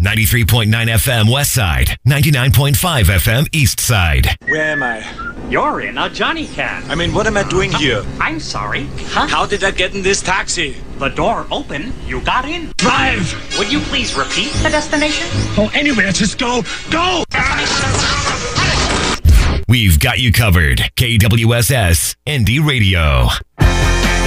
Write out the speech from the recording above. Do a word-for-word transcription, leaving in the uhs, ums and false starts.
ninety-three point nine F M West Side, ninety-nine point five F M East Side. Where am I? You're in a Johnny Cab. I mean, what am I doing here? I'm sorry. Huh? How did I get in this taxi? The door opened. You got in. Drive! Would you please repeat the destination? Oh, anywhere. Just go. Go! We've got you covered. K W S S Indie Radio.